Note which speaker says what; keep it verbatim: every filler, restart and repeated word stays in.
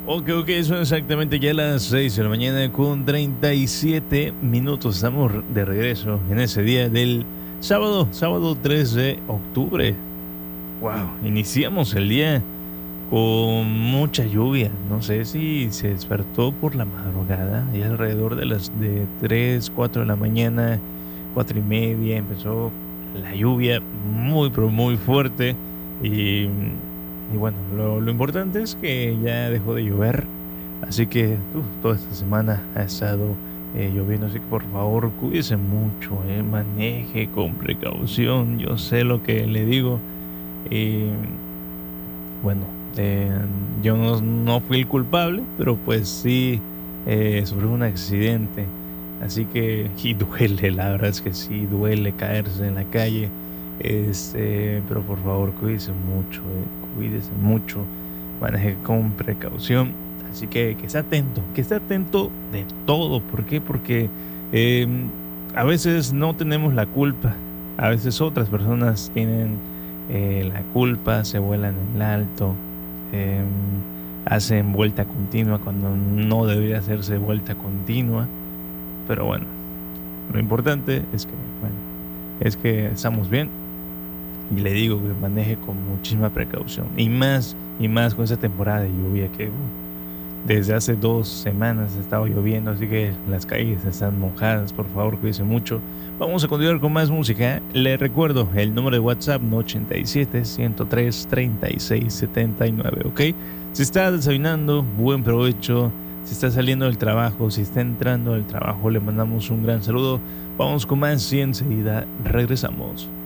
Speaker 1: Ok, ok, son exactamente ya las seis de la mañana con treinta y siete minutos. Estamos de regreso en ese día del sábado, sábado tres de octubre. Wow, iniciamos el día con mucha lluvia. No sé si se despertó por la madrugada y alrededor de las de tres, cuatro de la mañana, cuatro y media empezó la lluvia muy, pero muy fuerte. Y, y bueno, lo, lo importante es que ya dejó de llover. Así que uf, toda esta semana ha estado eh, lloviendo. Así que por favor, cuídese mucho, eh, maneje con precaución. Yo sé lo que le digo. Y bueno, eh, yo no, no fui el culpable, pero pues sí eh, sufrí un accidente. Así que, y duele, la verdad es que sí, duele caerse en la calle. Este, pero por favor, cuídese mucho, eh, cuídese mucho, maneje con precaución. Así que que esté atento, que esté atento de todo. ¿Por qué? Porque eh, a veces no tenemos la culpa, a veces otras personas tienen eh, la culpa, se vuelan en el alto, eh, hacen vuelta continua cuando no debería hacerse vuelta continua. Pero bueno, lo importante es que, bueno, es que estamos bien. Y le digo que maneje con muchísima precaución. Y más, y más con esa temporada de lluvia que uh, desde hace dos semanas ha estado lloviendo, así que las calles están mojadas. Por favor, cuídense mucho. Vamos a continuar con más música. Le recuerdo el número de WhatsApp, no ochenta y siete, ciento tres, treinta y seis, setenta y nueve, ¿ok? Si está desayunando, buen provecho. Si está saliendo del trabajo, si está entrando al trabajo, le mandamos un gran saludo. Vamos con más y enseguida regresamos.